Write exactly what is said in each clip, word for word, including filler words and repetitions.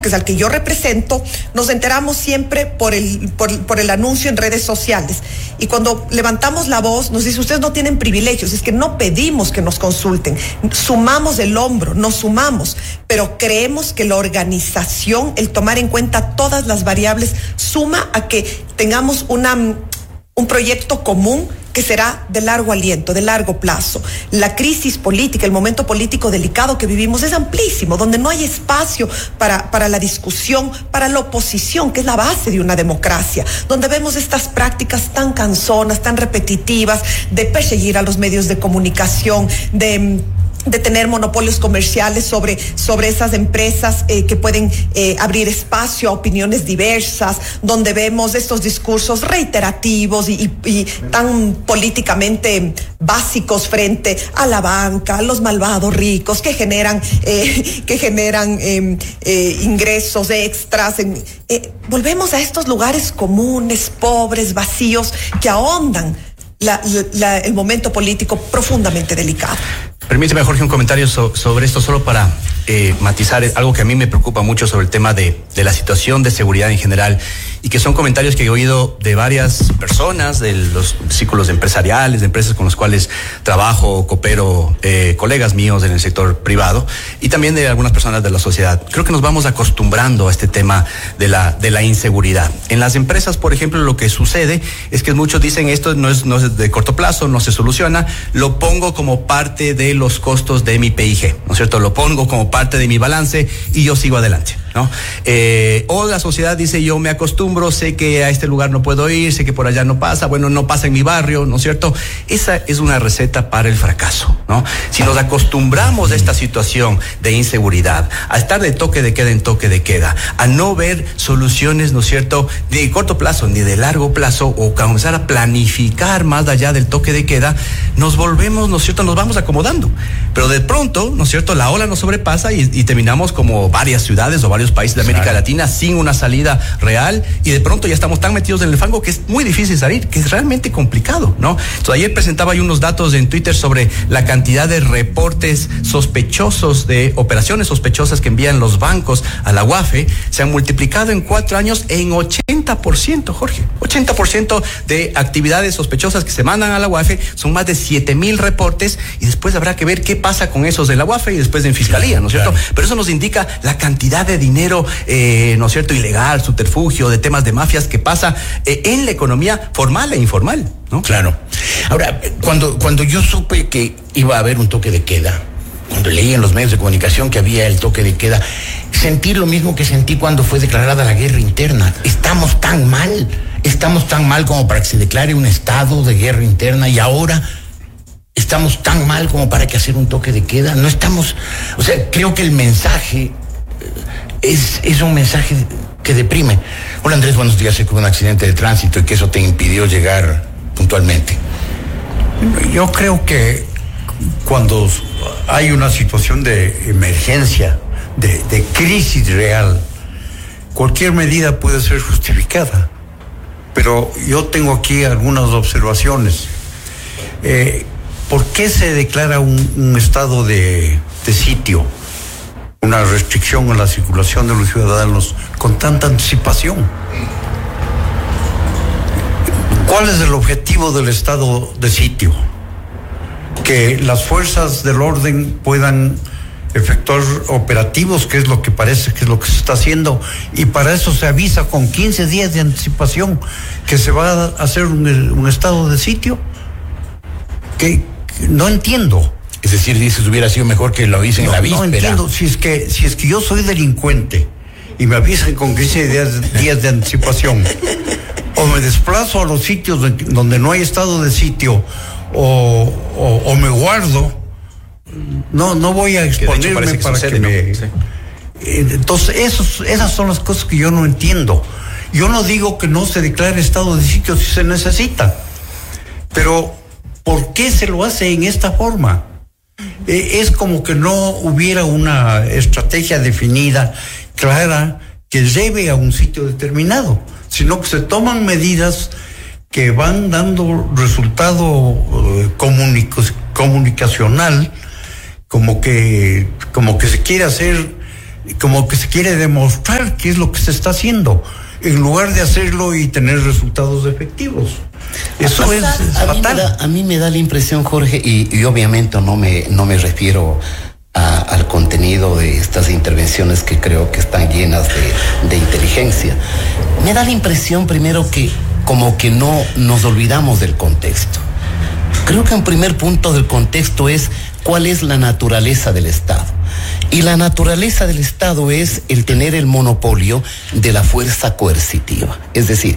que es al que yo represento, nos enteramos siempre por el, por, por el anuncio en redes sociales. Y cuando levantamos la voz, nos dice, ustedes no tienen privilegios, es que no pedimos que nos consulten, sumamos el hombro, nos sumamos, pero creemos que la organización, el tomar en cuenta todas las variables, suma a que tengamos una, un proyecto común que será de largo aliento, de largo plazo. La crisis política, el momento político delicado que vivimos es amplísimo, donde no hay espacio para, para la discusión, para la oposición, que es la base de una democracia, donde vemos estas prácticas tan cansonas, tan repetitivas, de perseguir a los medios de comunicación, de... de tener monopolios comerciales sobre, sobre esas empresas eh, que pueden eh, abrir espacio a opiniones diversas, donde vemos estos discursos reiterativos y, y, y tan políticamente básicos frente a la banca, a los malvados ricos que generan, eh, que generan eh, eh, ingresos extras. En, eh, volvemos a estos lugares comunes, pobres, vacíos, que ahondan la, la, el momento político profundamente delicado. Permíteme, Jorge, un comentario so, sobre esto, solo para eh, matizar algo que a mí me preocupa mucho sobre el tema de, de la situación de seguridad en general, y que son comentarios que he oído de varias personas, de los círculos empresariales, de empresas con las cuales trabajo, coopero, eh, colegas míos en el sector privado, y también de algunas personas de la sociedad. Creo que nos vamos acostumbrando a este tema de la, de la inseguridad. En las empresas, por ejemplo, lo que sucede es que muchos dicen esto no es, no es de corto plazo, no se soluciona, lo pongo como parte de los costos de mi P I G, ¿no es cierto? Lo pongo como parte de mi balance y yo sigo adelante, ¿no? Eh, o la sociedad dice, yo me acostumbro, sé que a este lugar no puedo ir, sé que por allá no pasa, bueno, no pasa en mi barrio, ¿no es cierto? Esa es una receta para el fracaso, ¿no? Si nos acostumbramos a esta situación de inseguridad, a estar de toque de queda en toque de queda, a no ver soluciones, ¿no es cierto?, de corto plazo ni de largo plazo, o comenzar a planificar más allá del toque de queda, nos volvemos, ¿no es cierto?, nos vamos acomodando. Pero de pronto, ¿no es cierto?, la ola nos sobrepasa y, y terminamos como varias ciudades o varios países de América claro. Latina sin una salida real, y de pronto ya estamos tan metidos en el fango que es muy difícil salir, que es realmente complicado, ¿no? Entonces, ayer presentaba yo unos datos en Twitter sobre la cantidad de reportes sospechosos, de operaciones sospechosas que envían los bancos a la UAFE. Se han multiplicado en cuatro años en ochenta por ciento, Jorge. ochenta por ciento de actividades sospechosas que se mandan a la UAFE, son más de siete mil reportes, y después habrá que ver qué pasa con esos de la UAFE y después en Fiscalía, ¿no es cierto? Claro. Pero eso nos indica la cantidad de dinero, eh, ¿no es cierto?, ilegal, subterfugio, de temas de mafias que pasa eh, en la economía formal e informal, ¿no? Claro. Ahora, cuando, cuando yo supe que iba a haber un toque de queda, cuando leí en los medios de comunicación que había el toque de queda, sentí lo mismo que sentí cuando fue declarada la guerra interna. Estamos tan mal, estamos tan mal como para que se declare un estado de guerra interna, y ahora estamos tan mal como para que hacer un toque de queda. No estamos, o sea, creo que el mensaje es, es un mensaje que deprime. Hola Andrés, buenos días. Sé que hubo un accidente de tránsito y que eso te impidió llegar puntualmente. Yo creo que cuando hay una situación de emergencia, de, de crisis real, cualquier medida puede ser justificada. Pero yo tengo aquí algunas observaciones. Eh, ¿Por qué se declara un, un estado de, de sitio, una restricción a la circulación de los ciudadanos con tanta anticipación? ¿Cuál es el objetivo del estado de sitio? Que las fuerzas del orden puedan efectuar operativos, que es lo que parece que es lo que se está haciendo, y para eso se avisa con quince días de anticipación que se va a hacer un, un estado de sitio. Que no entiendo. Es decir, dices, hubiera sido mejor que lo avisen no, en la víspera. No entiendo. Si es que, si es que yo soy delincuente y me avisan con quince días, días de anticipación, o me desplazo a los sitios de, donde no hay estado de sitio, o, o, o me guardo, no, no voy a exponerme que que para sucede, que me... ¿no? Sí. Entonces, esos, esas son las cosas que yo no entiendo. Yo no digo que no se declare estado de sitio si se necesita, pero ¿por qué se lo hace en esta forma? Eh, es como que no hubiera una estrategia definida, clara, que lleve a un sitio determinado, sino que se toman medidas que van dando resultado eh, comunic- comunicacional, como que, como que se quiere hacer como que se quiere demostrar qué es lo que se está haciendo, en lugar de hacerlo y tener resultados efectivos. Eso a, es, a, es a fatal. Mí me da, a mí me da la impresión, Jorge, y, y obviamente no me, no me refiero a, al contenido de estas intervenciones que creo que están llenas de, de inteligencia. Me da la impresión primero que como que no nos olvidamos del contexto. Creo que un primer punto del contexto es cuál es la naturaleza del Estado. Y la naturaleza del Estado es el tener el monopolio de la fuerza coercitiva. Es decir,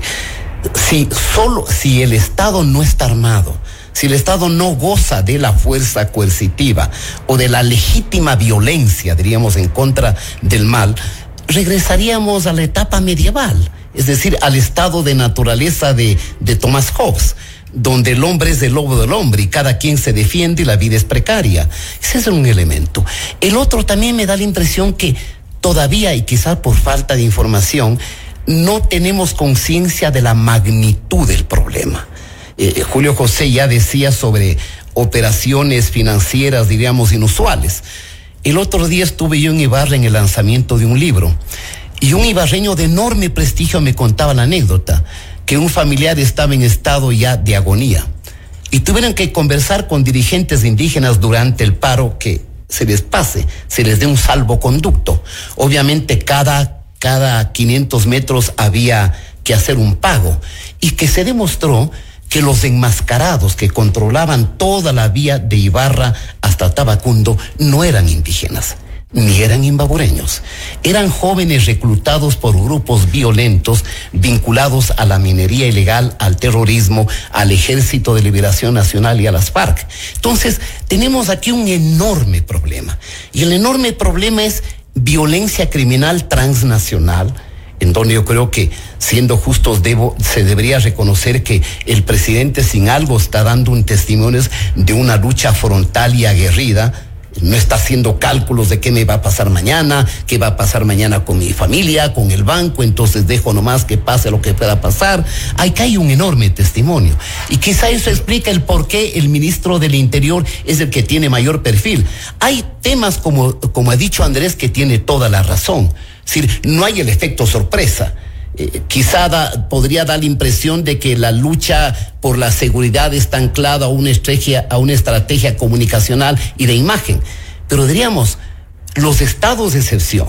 si solo, si el Estado no está armado, si el Estado no goza de la fuerza coercitiva o de la legítima violencia, diríamos, en contra del mal, regresaríamos a la etapa medieval, es decir, al estado de naturaleza de, de Thomas Hobbes, donde el hombre es el lobo del hombre y cada quien se defiende y la vida es precaria. Ese es un elemento. El otro también me da la impresión que todavía, y quizás por falta de información, no tenemos conciencia de la magnitud del problema. Eh, Julio José ya decía sobre operaciones financieras, diríamos, inusuales. El otro día estuve yo en Ibarra en el lanzamiento de un libro y un ibarreño de enorme prestigio me contaba la anécdota que un familiar estaba en estado ya de agonía y tuvieron que conversar con dirigentes indígenas durante el paro que se les pase, se les dé un salvoconducto. Obviamente cada, cada quinientos metros había que hacer un pago y que se demostró que los enmascarados que controlaban toda la vía de Ibarra hasta Tabacundo no eran indígenas, ni eran imbabureños. Eran jóvenes reclutados por grupos violentos vinculados a la minería ilegal, al terrorismo, al Ejército de Liberación Nacional y a las FARC. Entonces, tenemos aquí un enorme problema. Y el enorme problema es violencia criminal transnacional, en donde yo creo que, siendo justos, debo, se debería reconocer que el presidente sin algo está dando un testimonio de una lucha frontal y aguerrida. No está haciendo cálculos de qué me va a pasar mañana, qué va a pasar mañana con mi familia, con el banco, entonces dejo nomás que pase lo que pueda pasar. Acá hay un enorme testimonio. Y quizá eso explica el por qué el ministro del Interior es el que tiene mayor perfil. Hay temas, como, como ha dicho Andrés, que tiene toda la razón. Es decir, no hay el efecto sorpresa. Eh, quizá da, podría dar la impresión de que la lucha por la seguridad está anclada a una estrategia, a una estrategia comunicacional y de imagen. Pero diríamos, los estados de excepción,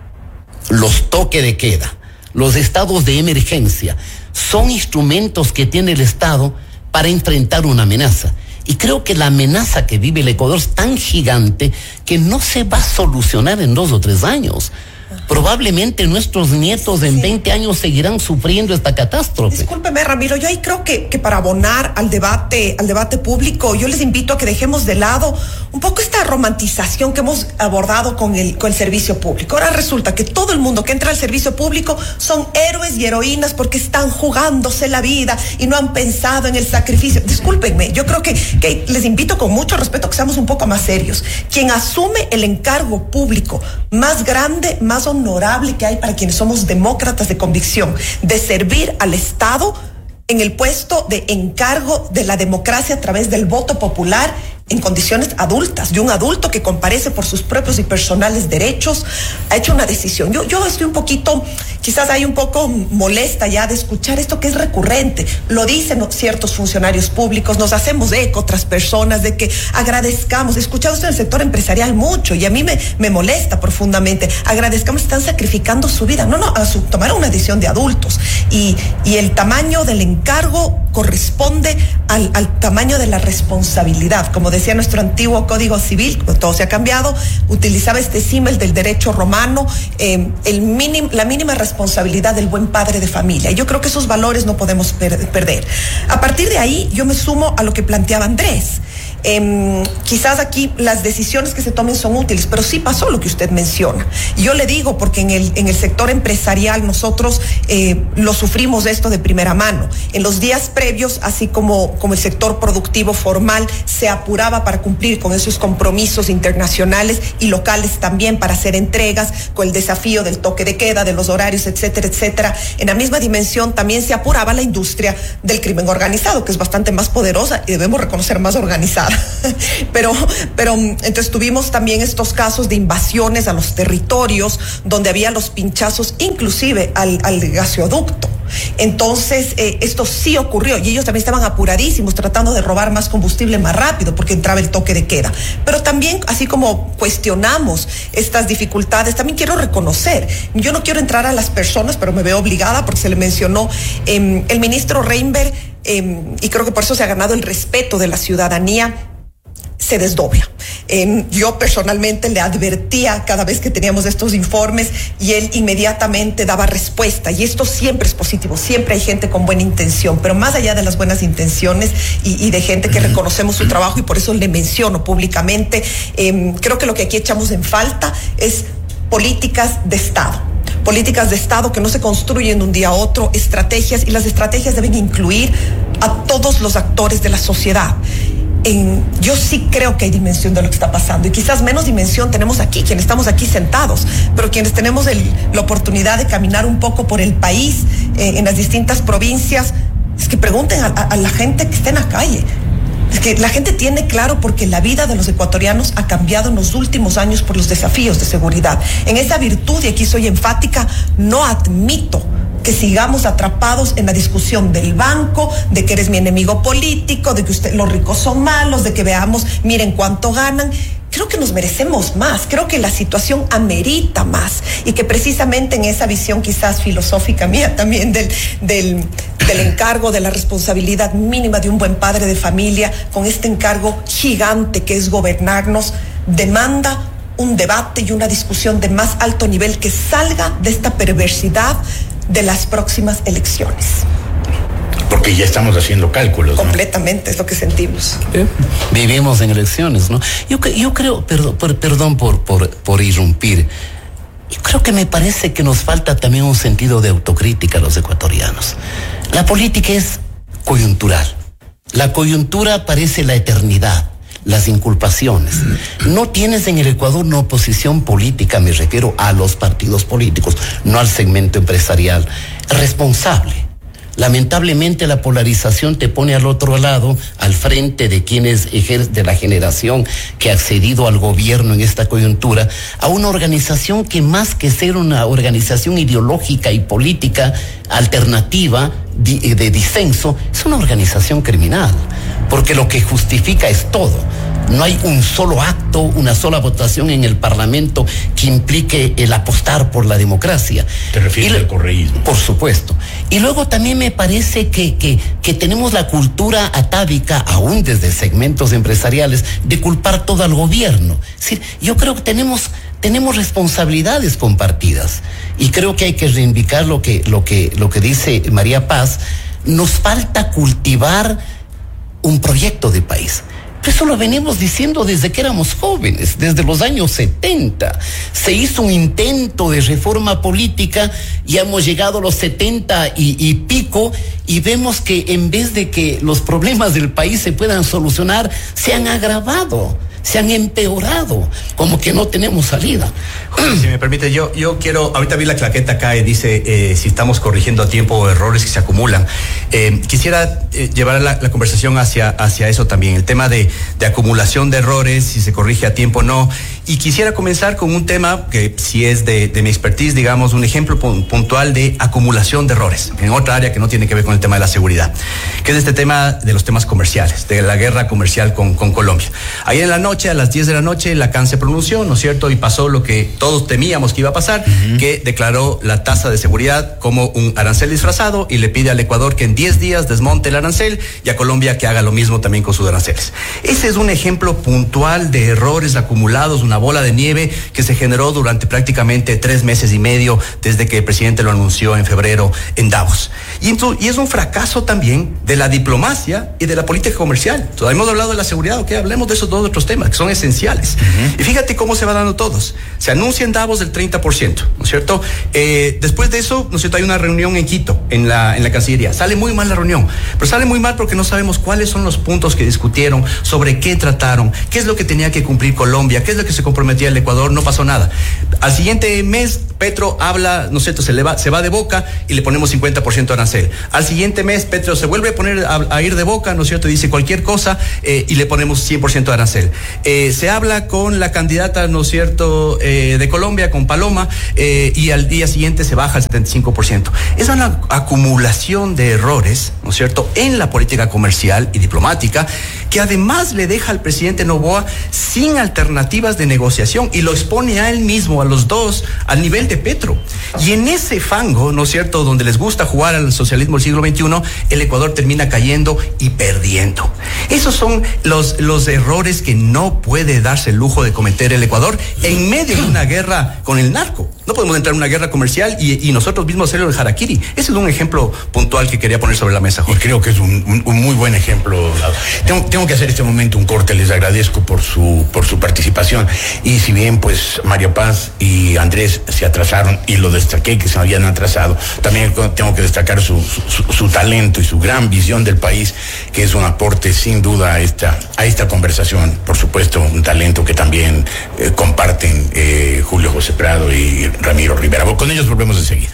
los toques de queda, los estados de emergencia, son instrumentos que tiene el Estado para enfrentar una amenaza. Y creo que la amenaza que vive el Ecuador es tan gigante que no se va a solucionar en dos o tres años. Probablemente nuestros nietos en sí. veinte años seguirán sufriendo esta catástrofe. Discúlpeme, Ramiro, yo ahí creo que, que para abonar al debate, al debate público, yo les invito a que dejemos de lado un poco esta romantización que hemos abordado con el, con el servicio público. Ahora resulta que todo el mundo que entra al servicio público son héroes y heroínas porque están jugándose la vida y no han pensado en el sacrificio. Discúlpenme, yo creo que, que les invito con mucho respeto que seamos un poco más serios. Quien asume el encargo público más grande, más honorable que hay para quienes somos demócratas de convicción, de servir al Estado en el puesto de encargo de la democracia a través del voto popular en condiciones adultas, de un adulto que comparece por sus propios y personales derechos, ha hecho una decisión. Yo, yo estoy un poquito, quizás hay un poco molesta ya de escuchar esto que es recurrente. Lo dicen ciertos funcionarios públicos, nos hacemos eco otras personas de que agradezcamos. He escuchado esto en el sector empresarial mucho y a mí me, me molesta profundamente. Agradezcamos, están sacrificando su vida. No, no, a su, tomaron una decisión de adultos y, y el tamaño del encargo corresponde al, al tamaño de la responsabilidad. Como decía nuestro antiguo Código Civil, todo se ha cambiado, utilizaba este símil del derecho romano, eh, el mínim, la mínima responsabilidad del buen padre de familia. Y yo creo que esos valores no podemos per- perder. A partir de ahí, yo me sumo a lo que planteaba Andrés. Eh, quizás aquí las decisiones que se tomen son útiles, pero sí pasó lo que usted menciona. Y yo le digo, porque en el, en el sector empresarial nosotros eh, lo sufrimos esto de primera mano. En los días previos, así como, como el sector productivo formal se apuraba para cumplir con esos compromisos internacionales y locales también para hacer entregas, con el desafío del toque de queda, de los horarios, etcétera, etcétera. En la misma dimensión también se apuraba la industria del crimen organizado, que es bastante más poderosa y debemos reconocer más organizada. para, pero, pero entonces tuvimos también estos casos de invasiones a los territorios donde había los pinchazos, inclusive al, al gaseoducto. Entonces, eh, esto sí ocurrió y ellos también estaban apuradísimos tratando de robar más combustible más rápido porque entraba el toque de queda. Pero también, así como cuestionamos estas dificultades, también quiero reconocer, yo no quiero entrar a las personas, pero me veo obligada porque se le mencionó eh, el ministro Reinberg, eh, y creo que por eso se ha ganado el respeto de la ciudadanía, se desdobla. Eh, yo personalmente le advertía cada vez que teníamos estos informes y él inmediatamente daba respuesta, y esto siempre es positivo, siempre hay gente con buena intención, pero más allá de las buenas intenciones y, y de gente que reconocemos su trabajo, y por eso le menciono públicamente, eh, creo que lo que aquí echamos en falta es políticas de Estado. Políticas de Estado que no se construyen de un día a otro, estrategias, y las estrategias deben incluir a todos los actores de la sociedad. En, yo sí creo que hay dimensión de lo que está pasando, y quizás menos dimensión tenemos aquí, quienes estamos aquí sentados, pero quienes tenemos el, la oportunidad de caminar un poco por el país, eh, en las distintas provincias, es que pregunten a, a, a la gente que está en la calle. Es que la gente tiene claro, porque la vida de los ecuatorianos ha cambiado en los últimos años por los desafíos de seguridad. En esa virtud, y aquí soy enfática, no admito que sigamos atrapados en la discusión del banco, de que eres mi enemigo político, de que usted, los ricos son malos, de que veamos, miren cuánto ganan. Creo que nos merecemos más, creo que la situación amerita más, y que precisamente en esa visión quizás filosófica mía también del, del, del encargo, de la responsabilidad mínima de un buen padre de familia, con este encargo gigante que es gobernarnos, demanda un debate y una discusión de más alto nivel que salga de esta perversidad de las próximas elecciones. Porque ya estamos haciendo cálculos, ¿no? Completamente, es lo que sentimos. ¿Eh? Vivimos en elecciones, ¿no? Yo, yo creo, perdón, por, perdón por, por, por irrumpir, yo creo que me parece que nos falta también un sentido de autocrítica a los ecuatorianos. La política es coyuntural. La coyuntura parece la eternidad. Las inculpaciones. No tienes en el Ecuador una oposición política, me refiero a los partidos políticos, no al segmento empresarial, responsable. Lamentablemente la polarización te pone al otro lado, al frente de quienes ejercen, de la generación que ha accedido al gobierno en esta coyuntura, a una organización que, más que ser una organización ideológica y política alternativa de, de disenso, es una organización criminal, porque lo que justifica es todo. No hay un solo acto, una sola votación en el Parlamento que implique el apostar por la democracia. ¿Te refieres al correísmo? Por supuesto. Y luego también me parece que, que, que tenemos la cultura atávica, aún desde segmentos empresariales, de culpar todo al gobierno. Es decir, yo creo que tenemos, tenemos responsabilidades compartidas. Y creo que hay que reivindicar lo que, lo que, lo que dice María Paz. Nos falta cultivar un proyecto de país. Pero eso lo venimos diciendo desde que éramos jóvenes, desde los años setenta. Se hizo un intento de reforma política, ya hemos llegado a los setenta y, y pico, y vemos que en vez de que los problemas del país se puedan solucionar, se han agravado, se han empeorado, como que no tenemos salida. Si me permite, yo, yo quiero, ahorita vi la claqueta acá y dice eh, si estamos corrigiendo a tiempo errores que se acumulan. Eh, quisiera eh, llevar la, la conversación hacia, hacia eso también, el tema de, de acumulación de errores, si se corrige a tiempo o no. Y quisiera comenzar con un tema que si es de, de mi expertise, digamos, un ejemplo puntual de acumulación de errores, en otra área que no tiene que ver con el tema de la seguridad, que es este tema de los temas comerciales, de la guerra comercial con, con Colombia. Ayer en la noche, a las diez de la noche, la C A N se pronunció, ¿no es cierto? Y pasó lo que todos temíamos que iba a pasar, uh-huh. que declaró la tasa de seguridad como un arancel disfrazado y le pide al Ecuador que en diez días desmonte el arancel, y a Colombia que haga lo mismo también con sus aranceles. Ese es un ejemplo puntual de errores acumulados, una bola de nieve que se generó durante prácticamente tres meses y medio desde que el presidente lo anunció en febrero en Davos. Y, entonces, y es un fracaso también de la diplomacia y de la política comercial. Todavía hemos hablado de la seguridad, ok, hablemos de esos dos otros temas que son esenciales. Uh-huh. Y fíjate cómo se va dando todos. Se anuncia en Davos el treinta por ciento, ¿no es cierto? Eh, después de eso, ¿no es cierto? Hay una reunión en Quito, en la, en la Cancillería. Sale muy mal la reunión, pero sale muy mal porque no sabemos cuáles son los puntos que discutieron, sobre qué trataron, qué es lo que tenía que cumplir Colombia, qué es lo que se se comprometía el Ecuador, no pasó nada. Al siguiente mes, Petro habla, ¿no es cierto?, se, le va, se va de boca y le ponemos cincuenta por ciento de arancel. Al siguiente mes, Petro se vuelve a poner a, a ir de boca, ¿no es cierto?, dice cualquier cosa eh, y le ponemos cien por ciento de arancel. Eh, se habla con la candidata, ¿no es cierto?, eh, de Colombia, con Paloma, eh, y al día siguiente se baja al setenta y cinco por ciento. Es una acumulación de errores, ¿no es cierto?, en la política comercial y diplomática, que además le deja al presidente Noboa sin alternativas de negociación y lo expone a él mismo, a los dos, al nivel de Petro. Y en ese fango, ¿no es cierto?, donde les gusta jugar al socialismo del siglo veintiuno, el Ecuador termina cayendo y perdiendo. Esos son los, los errores que no puede darse el lujo de cometer el Ecuador en medio de una guerra con el narco. No podemos entrar en una guerra comercial y, y nosotros mismos hacerlo el harakiri. Ese es un ejemplo puntual que quería poner sobre la mesa, Jorge. Y creo que es un, un, un muy buen ejemplo. Tengo, tengo que hacer este momento un corte, les agradezco por su, por su participación. Y si bien, pues, María Paz y Andrés se atrasaron, y lo destaqué que se habían atrasado, también tengo que destacar su, su, su talento y su gran visión del país, que es un aporte sin duda a esta, a esta conversación. Por supuesto, un talento que también eh, comparten eh, Julio José Prado y Ramiro Rivera. Con ellos volvemos enseguida.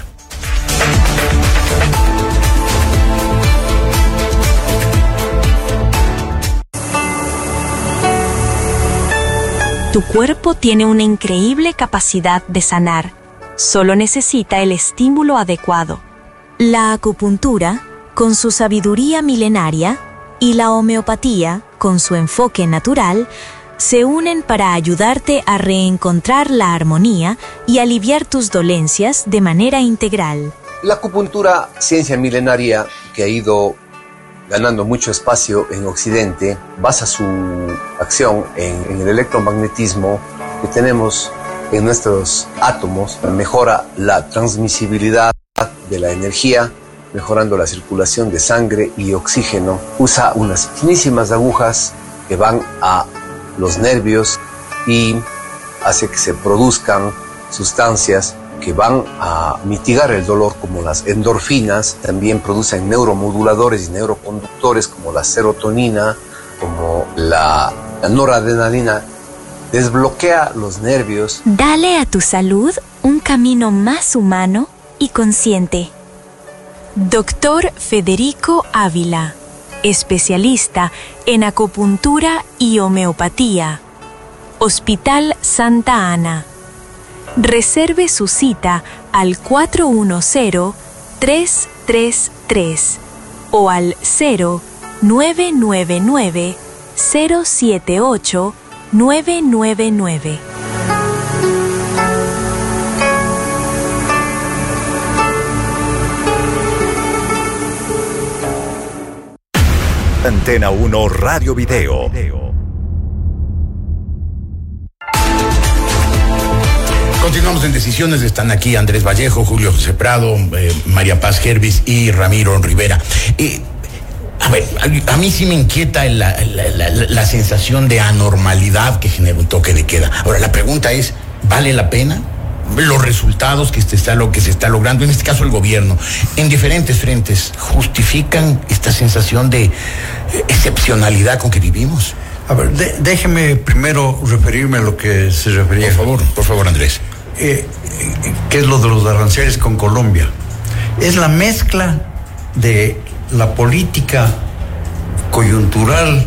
Tu cuerpo tiene una increíble capacidad de sanar. Solo necesita el estímulo adecuado. La acupuntura, con su sabiduría milenaria, y la homeopatía, con su enfoque natural, se unen para ayudarte a reencontrar la armonía y aliviar tus dolencias de manera integral. La acupuntura, ciencia milenaria que ha ido ganando mucho espacio en Occidente, basa su acción en, en el electromagnetismo que tenemos en nuestros átomos, mejora la transmisibilidad de la energía, mejorando la circulación de sangre y oxígeno. Usa unas finísimas agujas que van a los nervios y hace que se produzcan sustancias que van a mitigar el dolor, como las endorfinas. También producen neuromoduladores y neuroconductores como la serotonina, como la, la noradrenalina. Desbloquea los nervios. Dale a tu salud un camino más humano y consciente. Doctor Federico Ávila, especialista en acupuntura y homeopatía. Hospital Santa Ana. Reserve su cita al cuatro uno cero, tres tres tres o al cero nueve nueve nueve, cero siete ocho, nueve nueve nueve. Antena uno Radio Video. Continuamos en Decisiones. Están aquí Andrés Vallejo, Julio José Prado, eh, María Paz Gervis y Ramiro Rivera. Eh, a ver, a, a mí sí me inquieta la, la, la, la sensación de anormalidad que genera un toque de queda. Ahora, la pregunta es, ¿vale la pena? Los resultados que, este está, lo que se está logrando, en este caso el gobierno, en diferentes frentes, ¿justifican esta sensación de excepcionalidad con que vivimos? A ver, de, déjeme primero referirme a lo que se refería. Por favor, por favor, Andrés. Eh, ¿Qué es lo de los aranceles con Colombia? Es la mezcla de la política coyuntural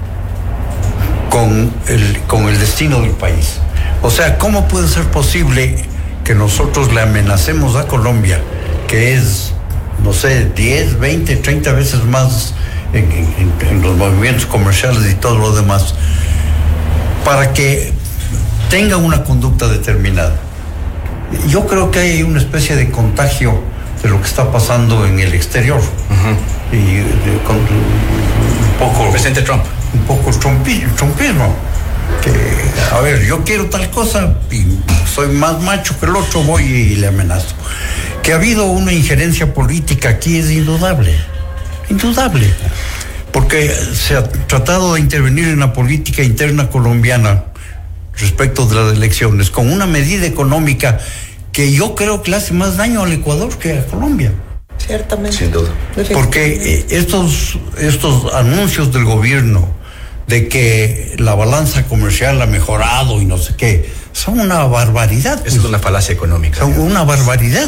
con el, con el destino del país. O sea, ¿cómo puede ser posible que nosotros le amenacemos a Colombia, que es, no sé, diez, veinte, treinta veces más en, en, en los movimientos comerciales y todo lo demás, para que tenga una conducta determinada? Yo creo que hay una especie de contagio de lo que está pasando en el exterior. Uh-huh. Y de, con, un poco... El presidente Trump. Un poco trumpi, trumpismo. Que, a ver, yo quiero tal cosa y soy más macho que el otro, voy y le amenazo. Que ha habido una injerencia política aquí es indudable, indudable, porque se ha tratado de intervenir en la política interna colombiana respecto de las elecciones con una medida económica que yo creo que le hace más daño al Ecuador que a Colombia. Ciertamente. Sin duda. Porque eh, estos, estos anuncios del gobierno de que la balanza comercial ha mejorado y no sé qué, son una barbaridad. Eso pues. Es una falacia económica. Son digamos. Una barbaridad.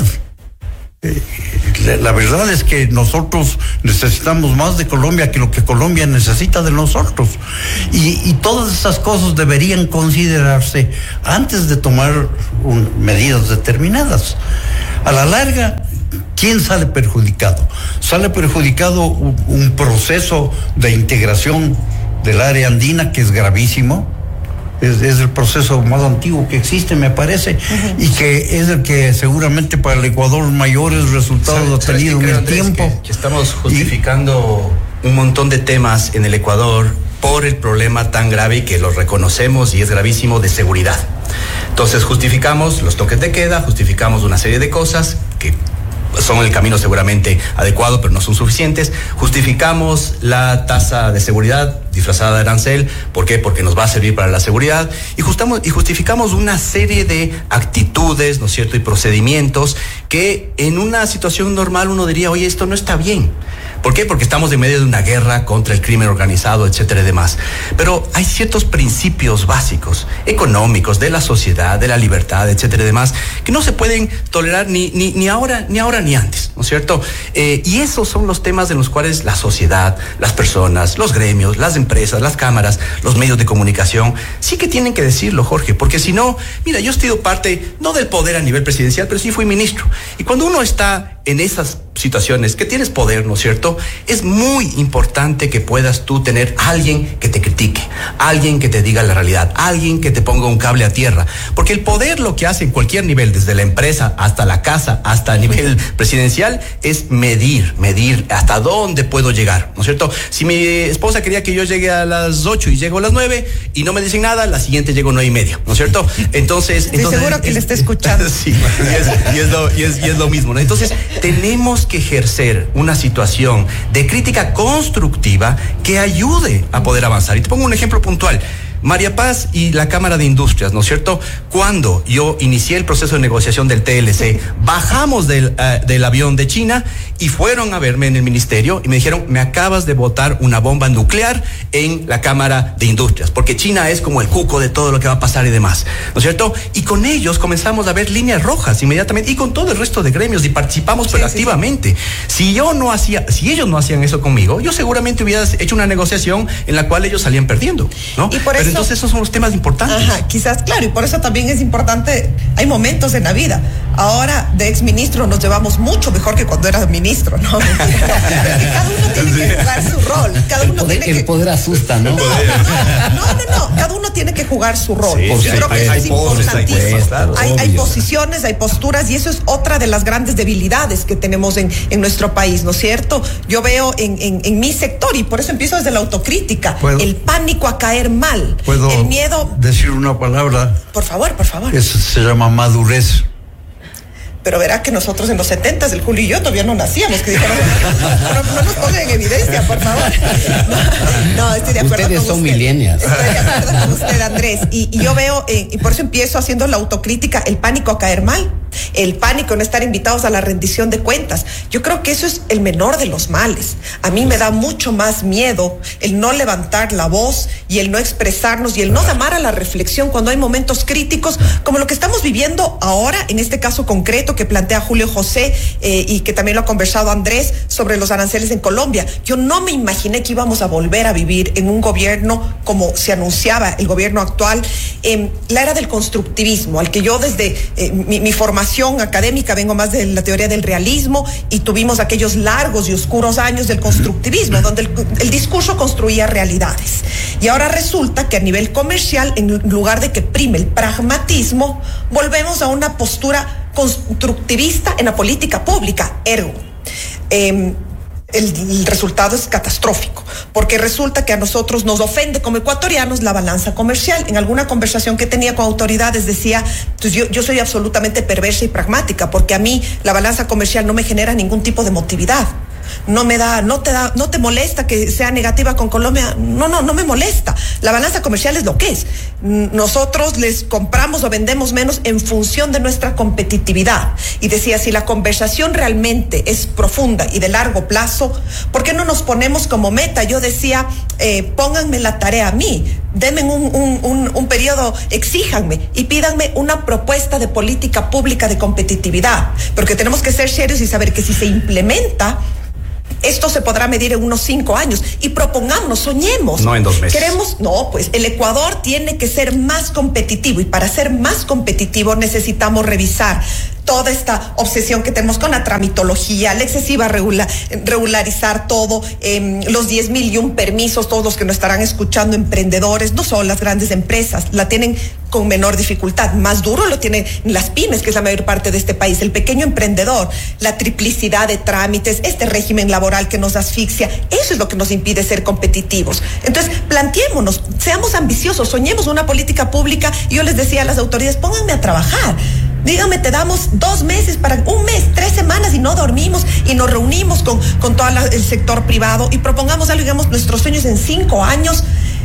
Eh, la, la verdad es que nosotros necesitamos más de Colombia que lo que Colombia necesita de nosotros. Y, y todas esas cosas deberían considerarse antes de tomar un, medidas determinadas. A la larga, ¿quién sale perjudicado? Sale perjudicado un, un proceso de integración del área andina que es gravísimo. Es, es el proceso más antiguo que existe, me parece, uh-huh. y que es el que seguramente para el Ecuador mayores resultados ha tenido en el Andrés, tiempo. Que, que estamos justificando y, un montón de temas en el Ecuador por el problema tan grave y que lo reconocemos y es gravísimo de seguridad. Entonces justificamos los toques de queda, justificamos una serie de cosas que son el camino seguramente adecuado, pero no son suficientes. Justificamos la tasa de seguridad disfrazada de arancel. ¿Por qué? Porque nos va a servir para la seguridad. Y, justamos, y justificamos una serie de actitudes, ¿no es cierto?, y procedimientos que en una situación normal uno diría, oye, esto no está bien. ¿Por qué? Porque estamos en medio de una guerra contra el crimen organizado, etcétera y demás. Pero hay ciertos principios básicos, económicos, de la sociedad, de la libertad, etcétera y demás, que no se pueden tolerar ni, ni, ni ahora, ni ahora ni antes, ¿no es cierto? Eh, y esos son los temas en los cuales la sociedad, las personas, los gremios, las empresas, las cámaras, los medios de comunicación, sí que tienen que decirlo, Jorge, porque si no, mira, yo he sido parte, no del poder a nivel presidencial, pero sí fui ministro. Y cuando uno está en esas situaciones, que tienes poder, ¿no es cierto?, es muy importante que puedas tú tener alguien que te critique, alguien que te diga la realidad, alguien que te ponga un cable a tierra, porque el poder lo que hace en cualquier nivel, desde la empresa hasta la casa, hasta a nivel presidencial, es medir, medir hasta dónde puedo llegar, ¿no es cierto? Si mi esposa quería que yo llegue a las ocho y llego a las nueve y no me dicen nada, la siguiente llego a nueve y media, ¿no es cierto? Entonces... Estoy entonces, seguro que es, le está escuchando. Sí, y es, y es, lo, y es, y es lo mismo, ¿no? Entonces, tenemos que ejercer una situación de crítica constructiva que ayude a poder avanzar. Y te pongo un ejemplo puntual. María Paz y la Cámara de Industrias, ¿no es cierto? Cuando yo inicié el proceso de negociación del T L C, bajamos del, uh, del avión de China y fueron a verme en el ministerio y me dijeron, me acabas de botar una bomba nuclear en la Cámara de Industrias, porque China es como el cuco de todo lo que va a pasar y demás, ¿no es cierto? Y con ellos comenzamos a ver líneas rojas inmediatamente y con todo el resto de gremios y participamos sí, proactivamente. Sí, sí. Si yo no hacía, si ellos no hacían eso conmigo, yo seguramente hubiera hecho una negociación en la cual ellos salían perdiendo, ¿no? Y por eso, Pero entonces esos son los temas importantes. Ajá, quizás, claro, y por eso también es importante, hay momentos en la vida. Ahora de exministro nos llevamos mucho mejor que cuando era ministro, ¿no? Cada uno tiene que jugar su rol. Cada uno el poder, tiene que... el poder asusta, ¿no? No, no, no, no, cada uno tiene que jugar su rol. Sí, Yo sí, creo que hay, eso hay es poses, importantísimo. hay, claro, hay, hay obvio. posiciones, hay posturas y eso es otra de las grandes debilidades que tenemos en, en nuestro país, ¿no es cierto? Yo veo en, en, en mi sector y por eso empiezo desde la autocrítica, ¿Puedo? El pánico a caer mal, ¿Puedo el miedo... decir una palabra? Por favor, por favor. Eso se llama madurez. Pero verá que nosotros en los setentas, el Julio y yo todavía no nacíamos, que dijeron, no, no nos pongan en evidencia, por favor. No, no estoy de acuerdo Ustedes con son usted. millennials. Estoy de acuerdo con usted, Andrés. Y, y yo veo, eh, y por eso empiezo haciendo la autocrítica, el pánico a caer mal, el pánico a no estar invitados a la rendición de cuentas. Yo creo que eso es el menor de los males. A mí me da mucho más miedo el no levantar la voz y el no expresarnos y el no llamar a la reflexión cuando hay momentos críticos como lo que estamos viviendo ahora, en este caso concreto que plantea Julio José eh, y que también lo ha conversado Andrés sobre los aranceles en Colombia. Yo no me imaginé que íbamos a volver a vivir en un gobierno como se anunciaba el gobierno actual, eh, la era del constructivismo, al que yo desde eh, mi, mi formación académica vengo más de la teoría del realismo y tuvimos aquellos largos y oscuros años del constructivismo, donde el, el discurso construía realidades. Y ahora resulta que a nivel comercial, en lugar de que prime el pragmatismo, volvemos a una postura constructivista en la política pública. Ergo, eh, el, el resultado es catastrófico, porque resulta que a nosotros nos ofende como ecuatorianos la balanza comercial. En alguna conversación que tenía con autoridades decía, pues yo, yo soy absolutamente perversa y pragmática, porque a mí la balanza comercial no me genera ningún tipo de emotividad. no me da, no te da, no te molesta que sea negativa con Colombia. No, no, no me molesta. La balanza comercial es lo que es. Nosotros les compramos o vendemos menos en función de nuestra competitividad. Y decía, si la conversación realmente es profunda y de largo plazo, ¿por qué no nos ponemos como meta? Yo decía, eh, pónganme la tarea a mí, denme un, un, un, un periodo, exíjanme y pídanme una propuesta de política pública de competitividad, porque tenemos que ser serios y saber que si se implementa, esto se podrá medir en unos cinco años y propongamos, soñemos. No en dos meses. Queremos, no, pues el Ecuador tiene que ser más competitivo y para ser más competitivo necesitamos revisar toda esta obsesión que tenemos con la tramitología, la excesiva regula, regularizar todo, eh, los diez mil y un permisos, todos los que nos estarán escuchando, emprendedores, no son las grandes empresas, la tienen con menor dificultad, más duro lo tienen las pymes, que es la mayor parte de este país, el pequeño emprendedor, la triplicidad de trámites, este régimen laboral que nos asfixia, eso es lo que nos impide ser competitivos. Entonces, planteémonos, seamos ambiciosos, soñemos una política pública, y yo les decía a las autoridades, pónganme a trabajar. Dígame, te damos dos meses, para un mes, tres semanas y no dormimos y nos reunimos con, con todo la, el sector privado y propongamos algo, digamos, nuestros sueños en cinco años,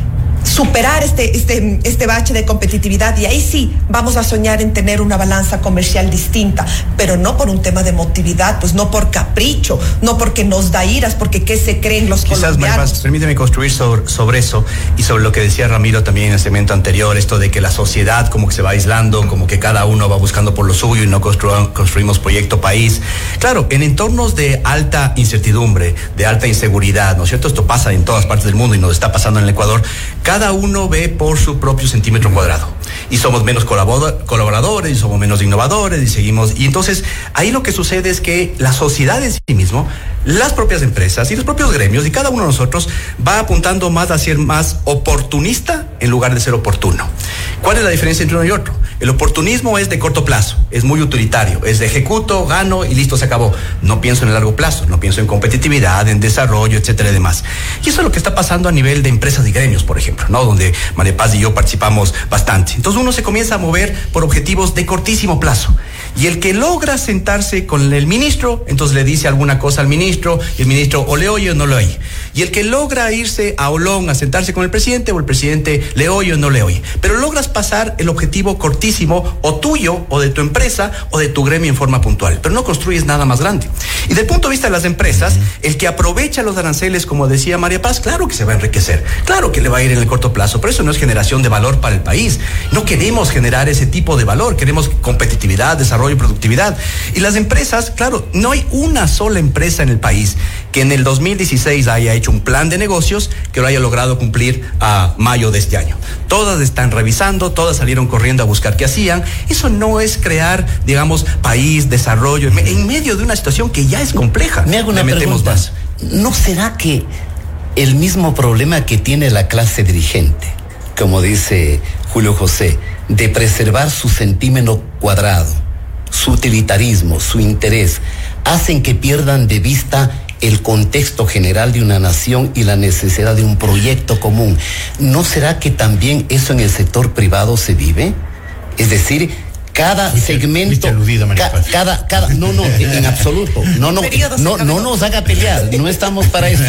superar este, este, este bache de competitividad y ahí sí vamos a soñar en tener una balanza comercial distinta, pero no por un tema de emotividad, pues no por capricho, no porque nos da iras, porque qué se creen los Quizás, colombianos. Maripaz, permíteme construir sobre, sobre eso y sobre lo que decía Ramiro también en el segmento anterior, esto de que la sociedad como que se va aislando, como que cada uno va buscando por lo suyo y no constru- construimos proyecto país. Claro, en entornos de alta incertidumbre, de alta inseguridad, ¿no es cierto? Esto pasa en todas partes del mundo y nos está pasando en el Ecuador. Cada uno ve por su propio centímetro cuadrado y somos menos colaboradores y somos menos innovadores y seguimos, y entonces ahí lo que sucede es que la sociedad en sí mismo, las propias empresas y los propios gremios y cada uno de nosotros va apuntando más a ser más oportunista en lugar de ser oportuno. ¿Cuál es la diferencia entre uno y otro? El oportunismo es de corto plazo, es muy utilitario, es de ejecuto, gano y listo, se acabó. No pienso en el largo plazo, no pienso en competitividad, en desarrollo, etcétera y demás. Y eso es lo que está pasando a nivel de empresas y gremios, por ejemplo, ¿no? Donde Maripaz y yo participamos bastante. Entonces uno se comienza a mover por objetivos de cortísimo plazo. Y el que logra sentarse con el ministro, entonces le dice alguna cosa al ministro, y el ministro o le oye o no le oye. Y el que logra irse a Olón a sentarse con el presidente, o el presidente le oye o no le oye. Pero logras pasar el objetivo cortísimo, o tuyo, o de tu empresa, o de tu gremio en forma puntual. Pero no construyes nada más grande. Y desde el punto de vista de las empresas, el que aprovecha los aranceles, como decía María Paz, claro que se va a enriquecer. Claro que le va a ir en el corto plazo, pero eso no es generación de valor para el país. No queremos generar ese tipo de valor, queremos competitividad, desarrollo y productividad. Y las empresas, claro, no hay una sola empresa en el país que en el dos mil dieciséis haya hecho un plan de negocios que lo haya logrado cumplir a mayo de este año. Todas están revisando, todas salieron corriendo a buscar qué hacían. Eso no es crear, digamos, país, desarrollo, en medio de una situación que ya es compleja. Me hago una pregunta. Más. ¿No será que el mismo problema que tiene la clase dirigente, como dice Julio José, de preservar su centímetro cuadrado, su utilitarismo, su interés, hacen que pierdan de vista el contexto general de una nación y la necesidad de un proyecto común? ¿No será que también eso en el sector privado se vive? Es decir, cada ¿Viste, segmento, viste aludida, ca, cada, cada, no, no, en absoluto, no, no, no, no nos haga pelear, no estamos para eso.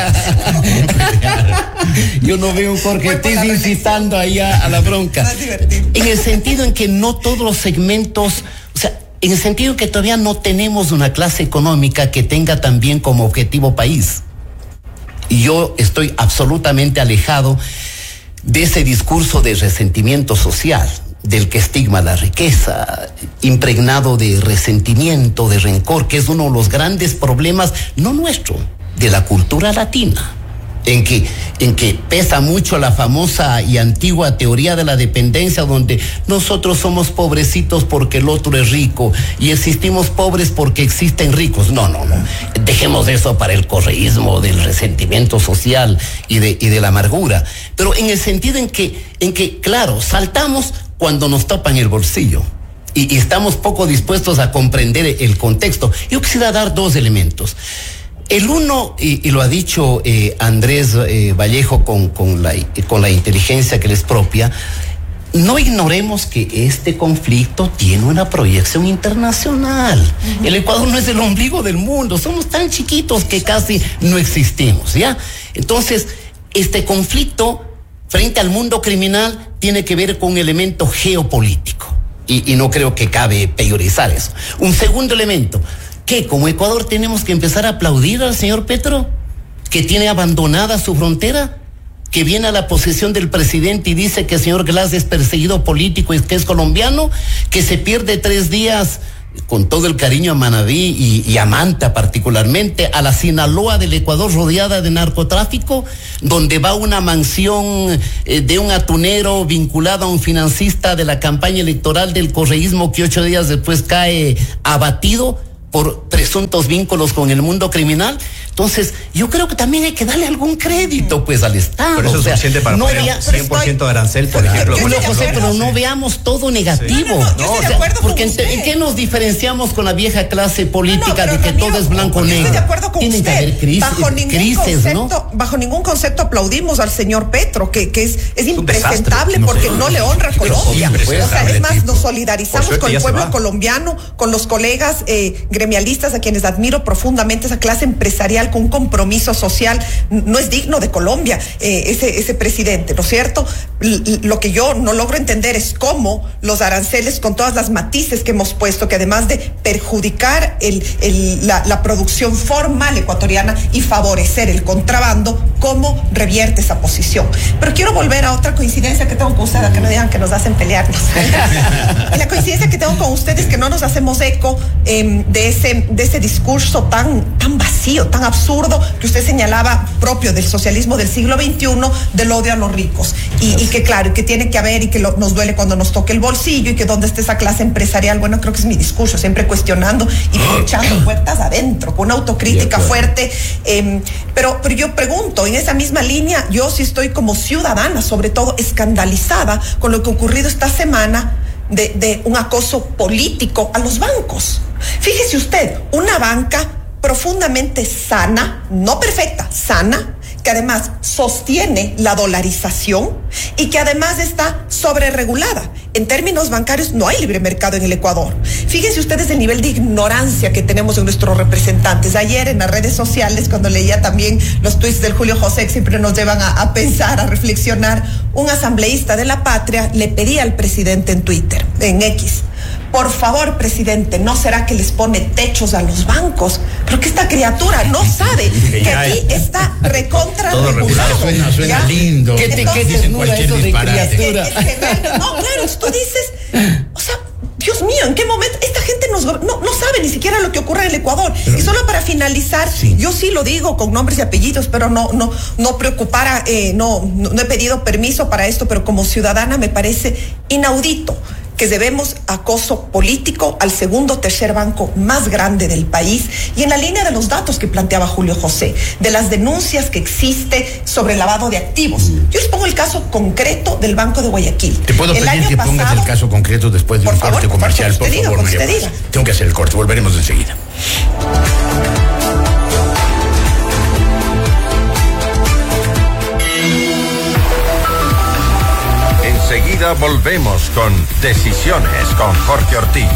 Yo no veo un Jorge estés incitando ahí a, a la bronca. En el sentido en que no todos los segmentos, o sea, en el sentido en que todavía no tenemos una clase económica que tenga también como objetivo país. Y yo estoy absolutamente alejado de ese discurso de resentimiento social, del que estigma la riqueza, impregnado de resentimiento, de rencor, que es uno de los grandes problemas, no nuestro, de la cultura latina, en que, en que pesa mucho la famosa y antigua teoría de la dependencia, donde nosotros somos pobrecitos porque el otro es rico y existimos pobres porque existen ricos. No, no, no. Dejemos eso para el correísmo del resentimiento social y de, y de la amargura. Pero en el sentido en que, en que, claro, saltamos cuando nos tapan el bolsillo y, y estamos poco dispuestos a comprender el contexto. Yo quisiera dar dos elementos. El uno, y, y lo ha dicho eh, Andrés eh, Vallejo con, con, la, con la inteligencia que les propia, no ignoremos que este conflicto tiene una proyección internacional. Uh-huh. El Ecuador no es el ombligo del mundo, somos tan chiquitos que casi no existimos, ¿ya? Entonces, este conflicto frente al mundo criminal tiene que ver con un elemento geopolítico. Y, y no creo que cabe priorizar eso. Un segundo elemento, que como Ecuador tenemos que empezar a aplaudir al señor Petro, que tiene abandonada su frontera, que viene a la posesión del presidente y dice que el señor Glass es perseguido político y que es colombiano, que se pierde tres días, con todo el cariño a Manabí y, y a Manta particularmente, a la Sinaloa del Ecuador rodeada de narcotráfico, donde va una mansión eh, de un atunero vinculado a un financista de la campaña electoral del correísmo que ocho días después cae abatido por presuntos vínculos con el mundo criminal. Entonces, yo creo que también hay que darle algún crédito, pues, al Estado. Pero eso es suficiente para no poner vea, cien por ciento de arancel, por ejemplo. Julio José, pero no veamos todo negativo. No, no, no, yo estoy de acuerdo porque con en, usted. ¿en qué nos diferenciamos con la vieja clase política No, no, de que Ramiro, todo es blanco yo negro? estoy de acuerdo con Tiene usted. que haber crisis, bajo ningún crisis, concepto, ¿no? Bajo ningún concepto aplaudimos al señor Petro, que, que es, es un impresentable desastre, no porque sé. no le honra a Colombia. Sí, O sea, es más, nos solidarizamos Por suerte con el ya se pueblo va. colombiano, con los colegas eh, gremialistas a quienes admiro profundamente, esa clase empresarial con un compromiso social. No es digno de Colombia eh, ese, ese presidente, ¿no es cierto? L- lo que yo no logro entender es cómo los aranceles, con todas las matices que hemos puesto, que además de perjudicar el, el, la, la producción formal ecuatoriana y favorecer el contrabando, cómo revierte esa posición. Pero quiero volver a otra coincidencia que tengo con ustedes, que no digan que nos hacen pelearnos. Y la coincidencia que tengo con ustedes es que no nos hacemos eco eh, de ese, de ese discurso tan, tan vacío, tan absurdo que usted señalaba, propio del socialismo del siglo veintiuno, del odio a los ricos. Y, y que claro, que tiene que haber y que lo, nos duele cuando nos toque el bolsillo y que dónde está esa clase empresarial. Bueno, creo que es mi discurso, siempre cuestionando y echando puertas adentro, con una autocrítica fuerte. Eh, pero, pero yo pregunto, en esa misma línea, yo sí estoy como ciudadana, sobre todo escandalizada con lo que ha ocurrido esta semana de, de un acoso político a los bancos. Fíjese usted, una banca profundamente sana, no perfecta, sana, que además sostiene la dolarización y que además está sobreregulada. En términos bancarios no hay libre mercado en el Ecuador. Fíjense ustedes el nivel de ignorancia que tenemos en nuestros representantes. Ayer en las redes sociales, cuando leía también los tweets del Julio José, que siempre nos llevan a, a pensar, a reflexionar, un asambleísta de la patria le pedía al presidente en Twitter, en X: por favor, presidente, ¿no será que les pone techos a los bancos? Pero que esta criatura no sabe que aquí está recontra Todo regulado. Suena, suena ¿Ya? lindo. ¿Qué te Entonces, qué dicen ternura cualquier eso de disparate. criatura? Es que- es que- no, claro, tú dices, o sea, Dios mío, ¿en qué momento? Esta gente nos, no, no sabe ni siquiera lo que ocurre en el Ecuador. Pero, y solo para finalizar, sí. yo sí lo digo con nombres y apellidos, pero no, no, no preocupara, eh, no, no, no he pedido permiso para esto, pero como ciudadana me parece inaudito que debemos acoso político al segundo o tercer banco más grande del país, y en la línea de los datos que planteaba Julio José, de las denuncias que existe sobre lavado de activos. Mm. Yo les pongo el caso concreto del Banco de Guayaquil. Te puedo el pedir año que pasado, pongas el caso concreto después de por un favor, corte por comercial, favor, por usted favor, diga, María usted Paz. diga. Tengo que hacer el corte, volveremos enseguida. Enseguida volvemos con Decisiones con Jorge Ortiz.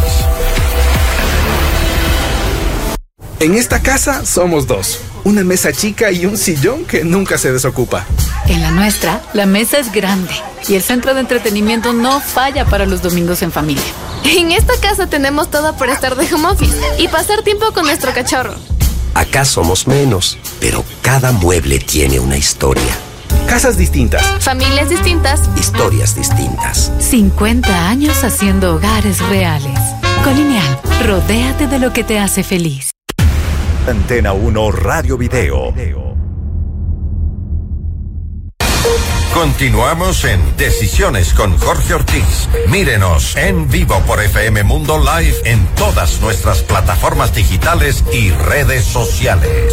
En esta casa somos dos, una mesa chica y un sillón que nunca se desocupa. En la nuestra, la mesa es grande y el centro de entretenimiento no falla para los domingos en familia. En esta casa tenemos todo para estar de home office y pasar tiempo con nuestro cachorro. Acá somos menos, pero cada mueble tiene una historia. Casas distintas, familias distintas, historias distintas. cincuenta años haciendo hogares reales. Colineal, rodéate de lo que te hace feliz. Antena uno Radio Video. Continuamos en Decisiones con Jorge Ortiz. Mírenos en vivo por F M Mundo Live en todas nuestras plataformas digitales y redes sociales.